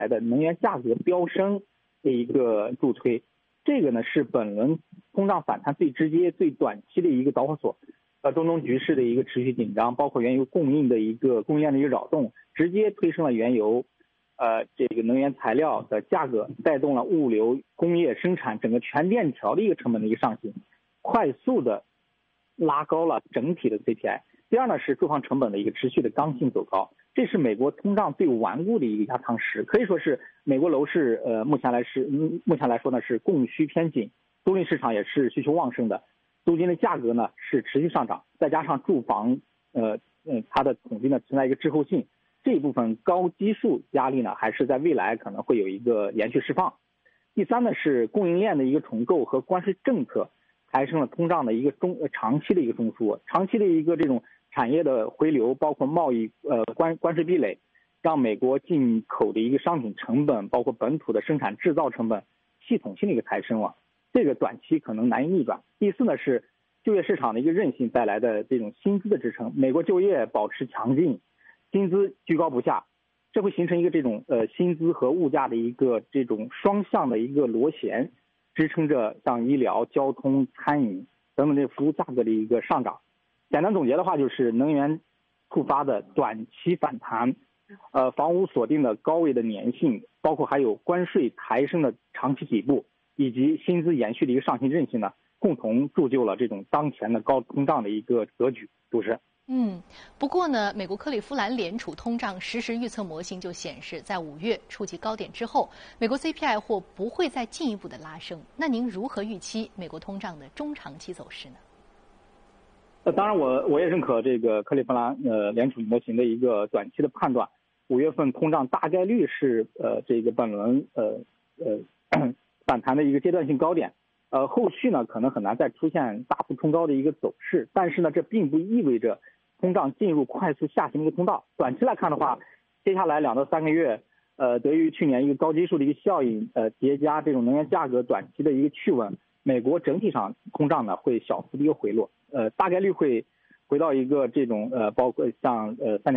来的能源价格飙升的一个助推，这个呢是本轮通胀反弹最直接、最短期的一个导火索。中东局势的一个持续紧张，包括原油供应链的一个扰动，直接推升了原油，这个能源材料的价格，带动了物流、工业生产整个全链条的一个成本的一个上行，快速的拉高了整体的 CPI。第二呢是住房成本的一个持续的刚性走高，这是美国通胀最顽固的一个压舱石，可以说是美国楼市目前来说呢是供需偏紧，租赁市场也是需求旺盛的。租金的价格呢是持续上涨，再加上住房它的统计呢存在一个滞后性，这一部分高基数压力呢还是在未来可能会有一个延续释放。第三呢是供应链的一个重构和关税政策抬升了通胀的一个长期的一个中枢，长期的一个这种产业的回流，包括贸易关税壁垒，让美国进口的一个商品成本，包括本土的生产制造成本系统性的一个抬升了。这个短期可能难以逆转。第四呢是就业市场的一个韧性带来的这种薪资的支撑，美国就业保持强劲，薪资居高不下，这会形成一个这种薪资和物价的一个这种双向的一个螺旋，支撑着像医疗、交通、餐饮等等这服务价格的一个上涨。简单总结的话，就是能源触发的短期反弹，房屋锁定的高位的粘性，包括还有关税抬升的长期底部，以及薪资延续的一个上行韧性呢，共同铸就了这种当前的高通胀的一个格局。主持人。 不过呢，美国克利夫兰联储通胀实时预测模型就显示，在5月触及高点之后，美国 CPI 或不会再进一步的拉升。那您如何预期美国通胀的中长期走势呢？ 当然我也认可这个克利夫兰联储模型的一个短期的判断，5月份通胀大概率是这个本轮反弹的一个阶段性高点，后续呢可能很难再出现大幅冲高的一个走势，但是呢这并不意味着通胀进入快速下行的一个通道。短期来看的话，接下来2到3个月，得益于去年一个高基数的一个效应，叠加这种能源价格短期的一个趋稳，美国整体上通胀呢会小幅的一个回落，大概率会回到一个这种包括像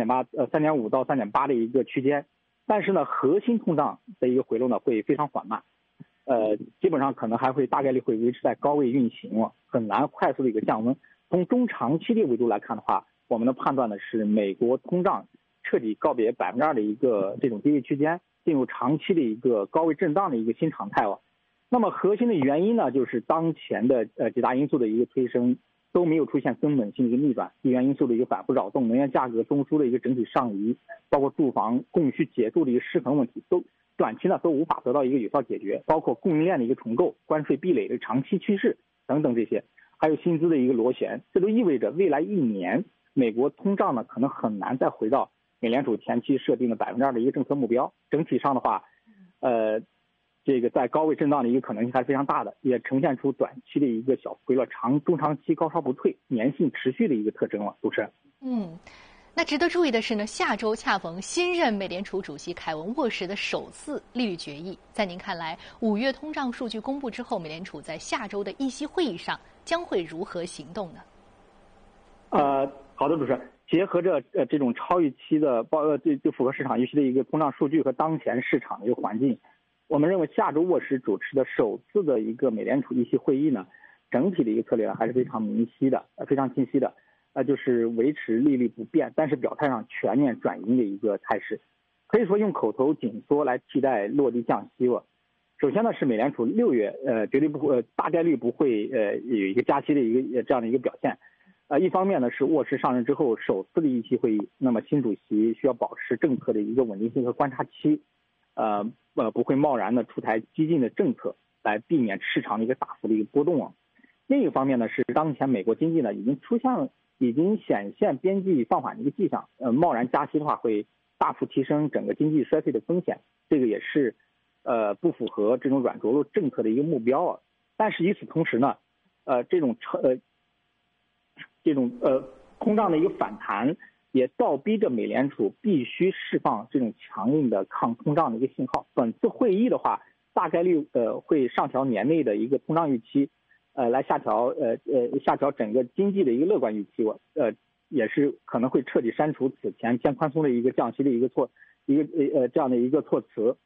3.5到3.8的一个区间，但是呢核心通胀的一个回落呢会非常缓慢，基本上可能还会大概率会维持在高位运行了，很难快速的一个降温。从中长期的维度来看的话，我们的判断呢是美国通胀彻底告别2%的一个这种低位区间，进入长期的一个高位震荡的一个新常态了。那么核心的原因呢，就是当前的几大因素的一个推升都没有出现根本性的一个逆转，地缘因素的一个反复扰动，能源价格中枢的一个整体上移，包括住房供需结构的一个失衡问题，都短期呢都无法得到一个有效解决，包括供应链的一个重构、关税壁垒的长期趋势等等这些，还有薪资的一个螺旋，这都意味着未来1年美国通胀呢可能很难再回到美联储前期设定的2%的一个政策目标。整体上的话，这个在高位震荡的一个可能性还是非常大的，也呈现出短期的一个小回落，中长期高烧不退、粘性持续的一个特征了。主持人。 那值得注意的是呢，下周恰逢新任美联储主席凯文沃什的首次利率决议。在您看来，5月通胀数据公布之后，美联储在下周的议息会议上将会如何行动呢？ 好的，主持人。结合着这种超预期的就符合市场预期的一个通胀数据和当前市场的一个环境，我们认为下周沃什主持的首次的一个美联储议息会议呢，整体的一个策略还是非常明晰的，非常清晰的，就是维持利率不变，但是表态上全面转鹰的一个态势，可以说用口头紧缩来替代落地降息了。首先呢是美联储6月绝对不会大概率不会有一个加息的一个这样的一个表现。一方面呢是沃什上任之后首次的议息会议，那么新主席需要保持政策的一个稳定性和观察期，不会贸然的出台激进的政策来避免市场的一个大幅的一个波动啊。另一方面呢是当前美国经济呢已经显现边际放缓的一个迹象，贸然加息的话会大幅提升整个经济衰退的风险，这个也是不符合这种软着陆政策的一个目标啊。但是与此同时呢，这种通胀的一个反弹也倒逼着美联储必须释放这种强硬的抗通胀的一个信号。本次会议的话，大概率会上调年内的一个通胀预期，来下调整个经济的一个乐观预期，也是可能会彻底删除此前偏宽松的一个降息的一个这样的一个措辞。